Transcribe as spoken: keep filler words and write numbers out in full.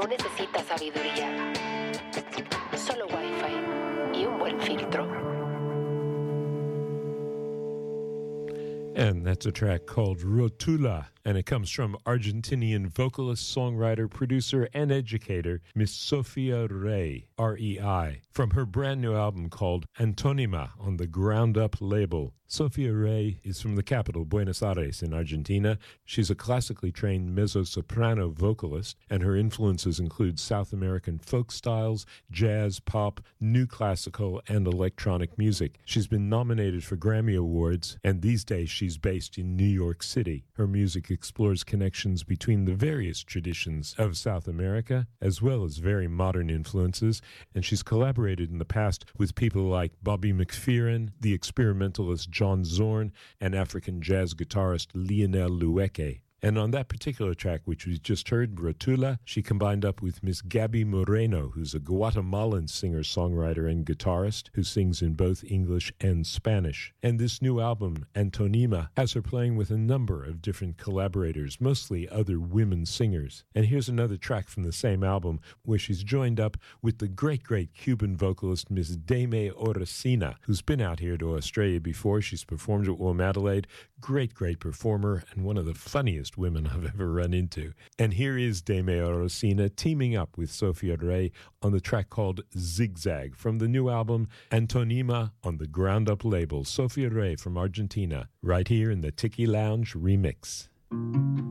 no necesita sabiduría, solo Wi-Fi y un buen filtro. And that's a track called Rotula, and it comes from Argentinian vocalist, songwriter, producer, and educator Miss Sofia Rey, R E I, from her brand new album called Antonima on the Ground Up label. Sofia Rey is from the capital, Buenos Aires, in Argentina. She's a classically trained mezzo-soprano vocalist, and her influences include South American folk styles, jazz, pop, new classical, and electronic music. She's been nominated for Grammy Awards, and these days she's based in New York City. Her music explores connections between the various traditions of South America, as well as very modern influences, and she's collaborated in the past with people like Bobby McFerrin, the experimentalist John Zorn, and African jazz guitarist Lionel Lueke. And on that particular track, which we just heard, Rotula, she combined up with Miss Gabby Moreno, who's a Guatemalan singer-songwriter and guitarist who sings in both English and Spanish. And this new album, Antonima, has her playing with a number of different collaborators, mostly other women singers. And here's another track from the same album where she's joined up with the great, great Cuban vocalist Miss Dame Orsina, who's been out here to Australia before. She's performed at Warm Adelaide. Great, great performer and one of the funniest women I've ever run into. And here is Dame Orsina teaming up with Sofia Rey on the track called Zigzag from the new album Antonima on the Ground Up label. Sofia Rey from Argentina, right here in the Tiki Lounge remix.